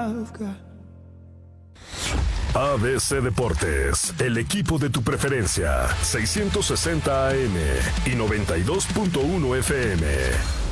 I've got. ABC Deportes, el equipo de tu preferencia, 660 AM y 92.1 FM.